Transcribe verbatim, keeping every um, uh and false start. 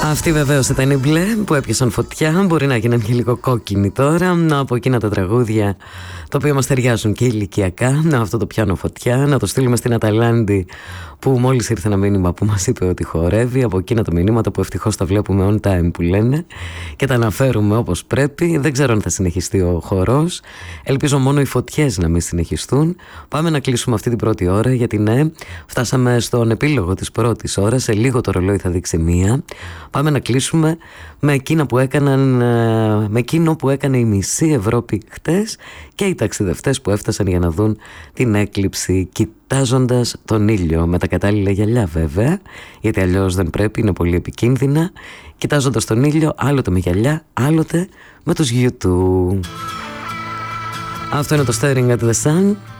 Αυτή βεβαίως ήταν οι μπλε που έπιασαν φωτιά. Μπορεί να γίνανε και λίγο κόκκινοι τώρα. Από εκείνα τα τραγούδια τα οποία μας ταιριάζουν και ηλικιακά. Να αυτό το πιάνω φωτιά. Να το στείλουμε στην Αταλάντη που μόλις ήρθε ένα μήνυμα που μας είπε ότι χορεύει. Από εκείνα τα μηνύματα που ευτυχώς τα βλέπουμε on time που λένε και τα αναφέρουμε όπως πρέπει. Δεν ξέρω αν θα συνεχιστεί ο χορός. Ελπίζω μόνο οι φωτιές να μην συνεχιστούν. Πάμε να κλείσουμε αυτή την πρώτη ώρα, γιατί ναι, φτάσαμε στον επίλογο της πρώτης ώρας. Σε λίγο το ρολόι θα δείξει μία. Πάμε να κλείσουμε με εκείνα που έκαναν, με εκείνο που έκανε η μισή Ευρώπη χτες και οι ταξιδευτές που έφτασαν για να δουν την έκλειψη, κοιτάζοντας τον ήλιο με τα κατάλληλα γυαλιά βέβαια, γιατί αλλιώς δεν πρέπει, είναι πολύ επικίνδυνα. Κοιτάζοντας τον ήλιο, άλλοτε με γυαλιά, άλλοτε με τους γιου του. Αυτό είναι το Staring at the Sun.